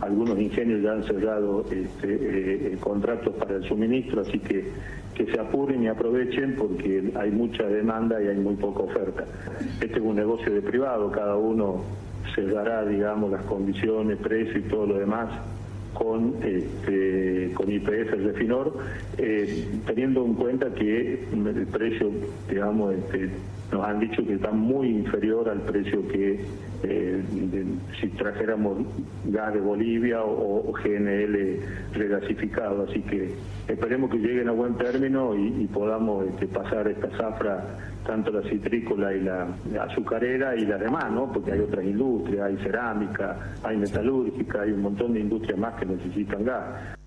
algunos ingenios ya han cerrado contratos para el suministro, así que se apuren y aprovechen porque hay mucha demanda y hay muy poca oferta. Este es un negocio de privado, cada uno cerrará, digamos, las condiciones, precio y todo lo demás con YPF Refinor, teniendo en cuenta que el precio, digamos, nos han dicho que está muy inferior al precio que si trajéramos gas de Bolivia o GNL regasificado, así que esperemos que lleguen a buen término y podamos pasar esta zafra, tanto la citrícola y la azucarera y la demás, ¿no? Porque hay otras industrias, hay cerámica, hay metalúrgica, hay un montón de industrias más que necesitan gas.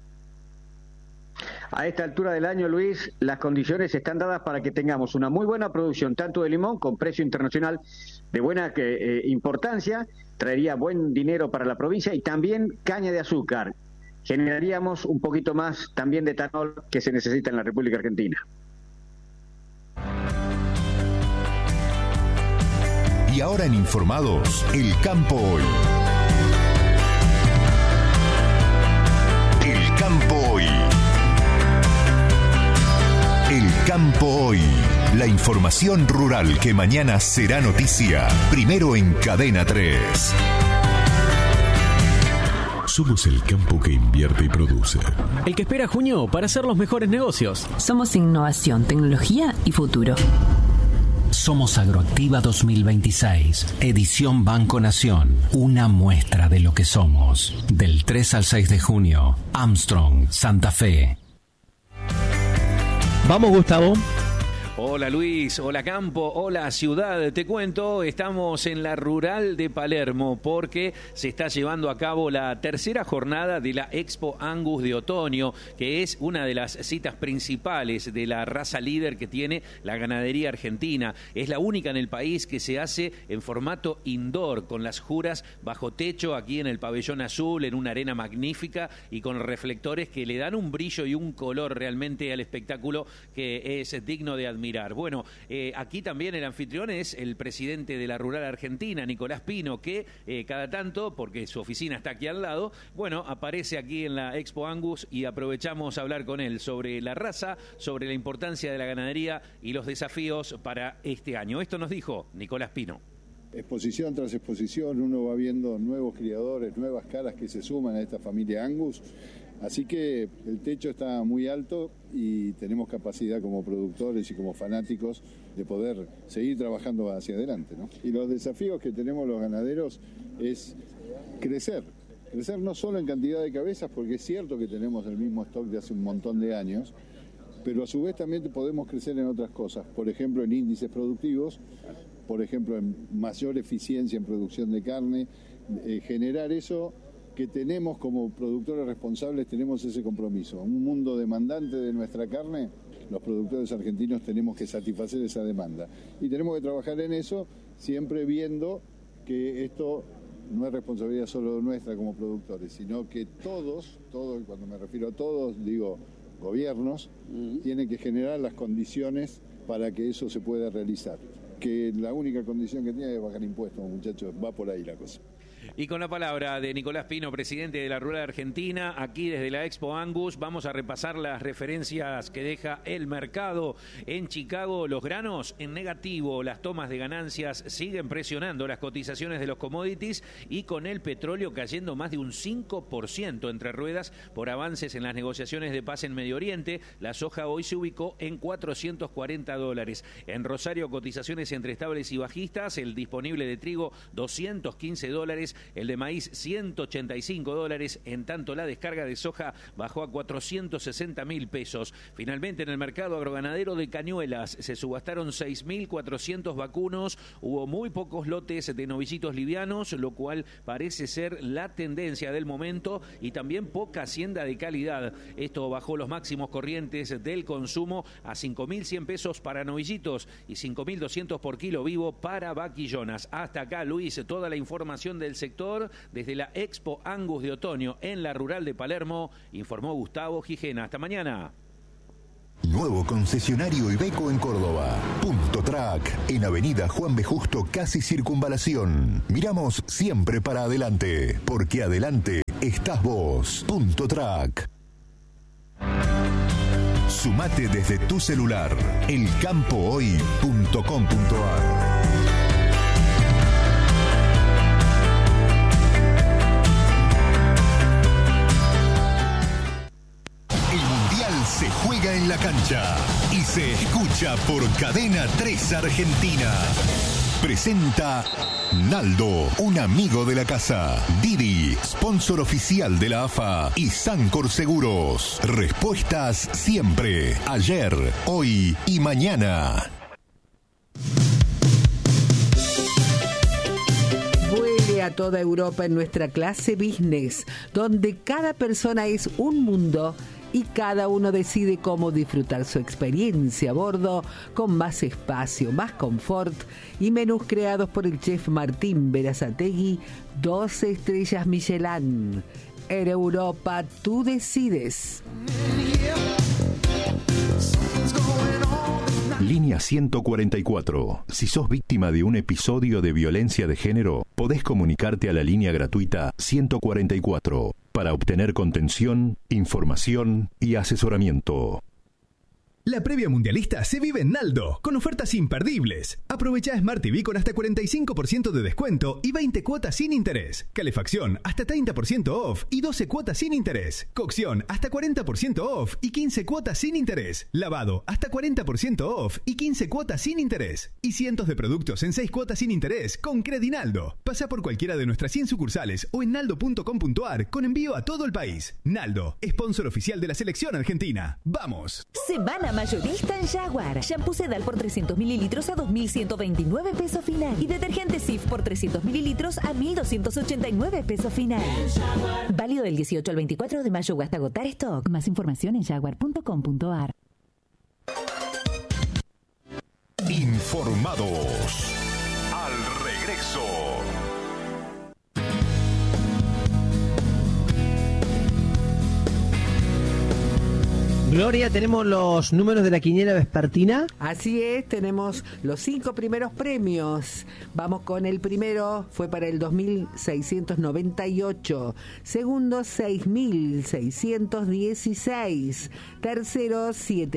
A esta altura del año, Luis, las condiciones están dadas para que tengamos una muy buena producción, tanto de limón con precio internacional de buena importancia, traería buen dinero para la provincia, y también caña de azúcar. Generaríamos un poquito más también de etanol que se necesita en la República Argentina. Y ahora en Informados, El Campo Hoy. El Campo Hoy. El Campo Hoy. La información rural que mañana será noticia. Primero en Cadena 3. Somos el campo que invierte y produce. El que espera junio para hacer los mejores negocios. Somos innovación, tecnología y futuro. Somos Agroactiva 2026, edición Banco Nación, una muestra de lo que somos. Del 3 al 6 de junio, Armstrong, Santa Fe. Vamos, Gustavo. Hola Luis, hola Campo, hola Ciudad. Te cuento, estamos en la Rural de Palermo porque se está llevando a cabo la tercera jornada de la Expo Angus de otoño, que es una de las citas principales de la raza líder que tiene la ganadería argentina. Es la única en el país que se hace en formato indoor, con las juras bajo techo aquí en el pabellón azul, en una arena magnífica y con reflectores que le dan un brillo y un color realmente al espectáculo que es digno de admirar. Bueno, aquí también el anfitrión es el presidente de la Rural Argentina, Nicolás Pino, que cada tanto, porque su oficina está aquí al lado, bueno, aparece aquí en la Expo Angus y aprovechamos a hablar con él sobre la raza, sobre la importancia de la ganadería y los desafíos para este año. Esto nos dijo Nicolás Pino. Exposición tras exposición uno va viendo nuevos criadores, nuevas caras que se suman a esta familia Angus. Así que el techo está muy alto y tenemos capacidad como productores y como fanáticos de poder seguir trabajando hacia adelante, ¿no? Y los desafíos que tenemos los ganaderos es crecer no solo en cantidad de cabezas, porque es cierto que tenemos el mismo stock de hace un montón de años, pero a su vez también podemos crecer en otras cosas, por ejemplo en índices productivos, por ejemplo en mayor eficiencia en producción de carne, generar eso que tenemos como productores responsables, tenemos ese compromiso. Un mundo demandante de nuestra carne, los productores argentinos tenemos que satisfacer esa demanda. Y tenemos que trabajar en eso, siempre viendo que esto no es responsabilidad solo nuestra como productores, sino que todos, cuando me refiero a todos, digo gobiernos, tienen que generar las condiciones para que eso se pueda realizar. Que la única condición que tiene es bajar impuestos, muchachos, va por ahí la cosa. Y con la palabra de Nicolás Pino, presidente de la Rural Argentina, aquí desde la Expo Angus, vamos a repasar las referencias que deja el mercado. En Chicago, los granos en negativo, las tomas de ganancias siguen presionando las cotizaciones de los commodities y con el petróleo cayendo más de un 5% entre ruedas por avances en las negociaciones de paz en Medio Oriente. La soja hoy se ubicó en $440. En Rosario, cotizaciones entre estables y bajistas, el disponible de trigo $215, el de maíz $185, en tanto la descarga de soja bajó a 460.000 pesos. Finalmente en el mercado agroganadero de Cañuelas se subastaron 6.400 vacunos, hubo muy pocos lotes de novillitos livianos, lo cual parece ser la tendencia del momento, y también poca hacienda de calidad. Esto bajó los máximos corrientes del consumo a 5.100 pesos para novillitos y 5.200 por kilo vivo para vaquillonas. Hasta acá, Luis, toda la información del sector desde la Expo Angus de otoño en la Rural de Palermo, informó Gustavo Gijena. Hasta mañana. Nuevo concesionario Iveco en Córdoba. Punto Track, en Avenida Juan B. Justo, casi Circunvalación. Miramos siempre para adelante, porque adelante estás vos. Track. Sumate desde tu celular. elcampohoy.com.ar. Se juega en la cancha y se escucha por Cadena 3 Argentina. Presenta Naldo, un amigo de la casa. Didi, sponsor oficial de la AFA y Sancor Seguros. Respuestas siempre, ayer, hoy y mañana. Vuele a toda Europa en nuestra clase business, donde cada persona es un mundo y cada uno decide cómo disfrutar su experiencia a bordo, con más espacio, más confort y menús creados por el chef Martín Berazategui, 12 estrellas Michelin. En Europa tú decides. Línea 144. Si sos víctima de un episodio de violencia de género, podés comunicarte a la línea gratuita 144 para obtener contención, información y asesoramiento. La previa mundialista se vive en Naldo, con ofertas imperdibles. Aprovecha Smart TV con hasta 45% de descuento y 20 cuotas sin interés. Calefacción hasta 30% off y 12 cuotas sin interés. Cocción hasta 40% off y 15 cuotas sin interés. Lavado hasta 40% off y 15 cuotas sin interés. Y cientos de productos en 6 cuotas sin interés con Credinaldo. Pasa por cualquiera de nuestras 100 sucursales o en naldo.com.ar con envío a todo el país. Naldo, sponsor oficial de la selección argentina. ¡Vamos! Semana mayorista en Jaguar. Shampoo Sedal por 300 mililitros a 2.129 pesos final. Y detergente Cif por 300 mililitros a 1.289 pesos final. Válido del 18 al 24 de mayo hasta agotar stock. Más información en jaguar.com.ar. Informados. Al regreso. Gloria, tenemos los números de la quiniela vespertina. Así es, tenemos los 5 primeros premios. Vamos con el primero, fue para el 2.698. Segundo, 6.616. Tercero,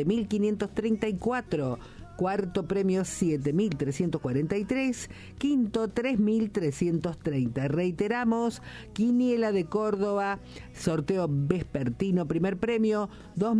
7.534. Cuarto premio, 7.343. Quinto, 3.330. Reiteramos, quiniela de Córdoba, sorteo vespertino, primer premio,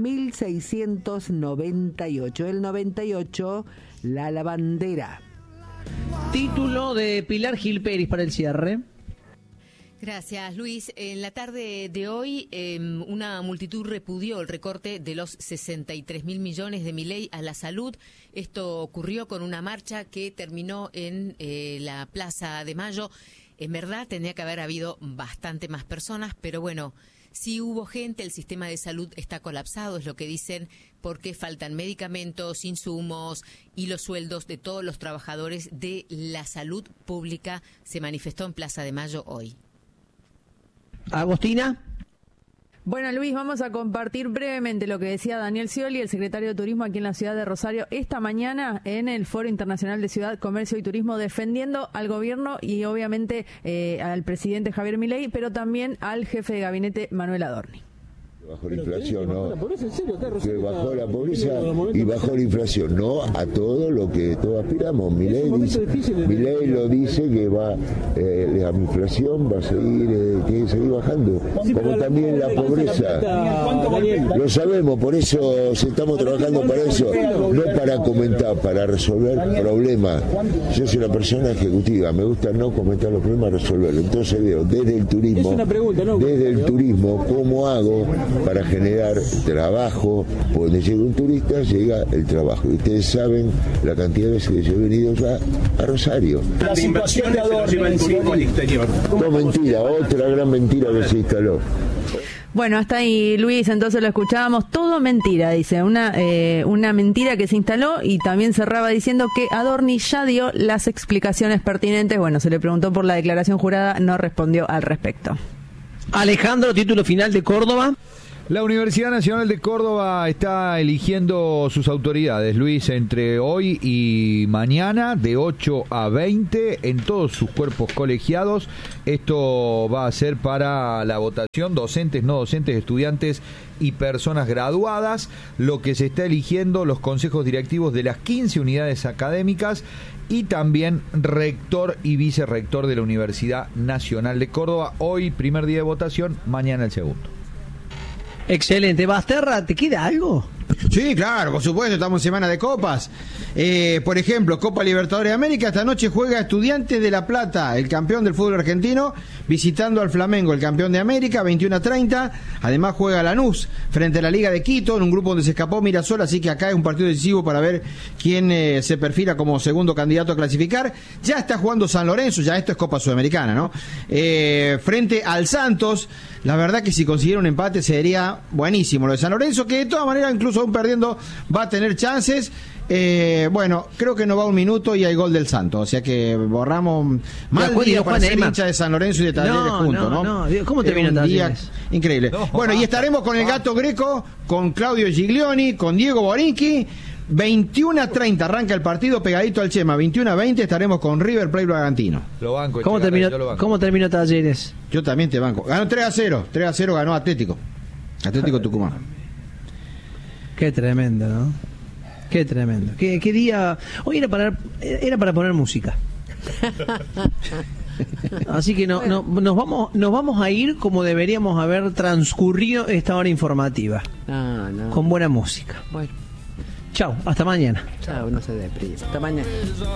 2.698. El 98, la lavandera. Título de Pilar Gil Peris para el cierre. Gracias, Luis. En la tarde de hoy, una multitud repudió el recorte de los 63.000 millones de Milei a la salud. Esto ocurrió con una marcha que terminó en la Plaza de Mayo. En verdad, tendría que haber habido bastante más personas, pero bueno, sí hubo gente. El sistema de salud está colapsado, es lo que dicen, porque faltan medicamentos, insumos y los sueldos de todos los trabajadores de la salud pública. Se manifestó en Plaza de Mayo hoy. Agostina. Bueno, Luis, vamos a compartir brevemente lo que decía Daniel Scioli, el secretario de Turismo aquí en la ciudad de Rosario, esta mañana en el Foro Internacional de Ciudad, Comercio y Turismo, defendiendo al gobierno y obviamente al presidente Javier Milei, pero también al jefe de gabinete Manuel Adorni. Bajó la inflación, ¿no? Que bajó la pobreza y bajó la inflación, no a todo lo que todos aspiramos. Milei lo dice que va la inflación va a seguir, tiene que seguir bajando, como también la pobreza. Lo sabemos, por eso estamos trabajando para eso, no para comentar, para resolver problemas. Yo soy una persona ejecutiva, me gusta no comentar los problemas, resolverlos. Entonces veo desde el turismo, cómo hago para generar trabajo. Donde llega un turista, llega el trabajo. Y ustedes saben la cantidad de veces que yo he venido ya a Rosario. Las inversiones se las lleva el turismo al exterior. No, mentira, otra gran mentira que se instaló. Bueno, hasta ahí, Luis, entonces lo escuchábamos, todo mentira, dice, una mentira que se instaló, y también cerraba diciendo que Adorni ya dio las explicaciones pertinentes. Bueno, se le preguntó por la declaración jurada, no respondió al respecto. Alejandro, título final de Córdoba. La Universidad Nacional de Córdoba está eligiendo sus autoridades, Luis, entre hoy y mañana, de 8 a 20, en todos sus cuerpos colegiados. Esto va a ser para la votación, docentes, no docentes, estudiantes y personas graduadas. Lo que se está eligiendo, los consejos directivos de las 15 unidades académicas y también rector y vicerrector de la Universidad Nacional de Córdoba. Hoy, primer día de votación, mañana el segundo. Excelente. Basterra, ¿te queda algo? Sí, claro, por supuesto, estamos en semana de copas. Por ejemplo, Copa Libertadores de América, esta noche juega Estudiantes de La Plata, el campeón del fútbol argentino, visitando al Flamengo, el campeón de América, 21:30. Además juega Lanús frente a la Liga de Quito, en un grupo donde se escapó Mirasol, así que acá es un partido decisivo para ver quién se perfila como segundo candidato a clasificar. Ya está jugando San Lorenzo, ya esto es Copa Sudamericana, ¿no? Frente al Santos, la verdad que si consiguiera un empate sería buenísimo lo de San Lorenzo, que de todas maneras, incluso aún perdiendo, va a tener chances. Bueno, creo que no va un minuto y hay gol del Santos, o sea que borramos mal día para ser hincha de San Lorenzo y de Talleres juntos, ¿no? ¿Cómo termina Talleres? Increíble. Bueno, y estaremos con el Gato Greco, con Claudio Giglioni, con Diego Borinqui. 21:30 arranca el partido pegadito al Chema. 21:20 estaremos con River Plate Bragantino. Lo banco. ¿Cómo terminó Talleres? Yo también te banco. Ganó 3-0. 3-0 ganó Atlético Tucumán. Qué tremendo, ¿no? Qué tremendo. ¿Qué día? Hoy era para poner música. Así que nos vamos a ir como deberíamos haber transcurrido esta hora informativa. Con buena música. Bueno. Chau, hasta mañana. Chau, no se dé prisa. Hasta mañana.